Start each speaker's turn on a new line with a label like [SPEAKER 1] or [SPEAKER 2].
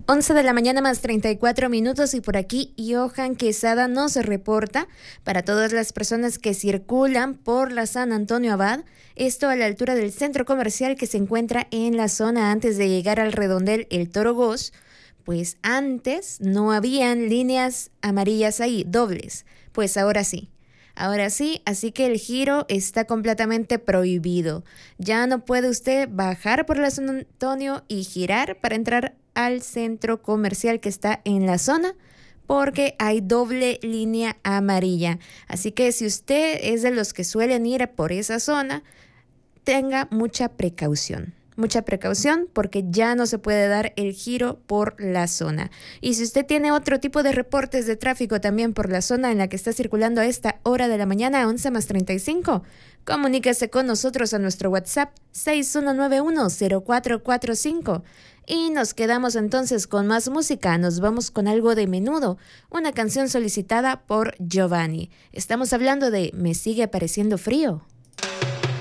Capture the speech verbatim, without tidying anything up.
[SPEAKER 1] once de la mañana más treinta y cuatro minutos y por aquí Johan Quesada nos reporta para todas las personas que circulan por la San Antonio Abad, esto a la altura del centro comercial que se encuentra en la zona antes de llegar al redondel El Toro Gos, pues antes no habían líneas amarillas ahí, dobles, pues ahora sí. Ahora sí, así que el giro está completamente prohibido. Ya no puede usted bajar por la San Antonio y girar para entrar al centro comercial que está en la zona, porque hay doble línea amarilla. Así que si usted es de los que suelen ir por esa zona, tenga mucha precaución. Mucha precaución porque ya no se puede dar el giro por la zona. Y si usted tiene otro tipo de reportes de tráfico también por la zona en la que está circulando a esta hora de la mañana, once más treinta y cinco, comuníquese con nosotros a nuestro WhatsApp seis uno nueve uno cero cuatro cuatro cinco. Y nos quedamos entonces con más música. Nos vamos con algo de Menudo, una canción solicitada por Giovanni. Estamos hablando de Me sigue pareciendo frío.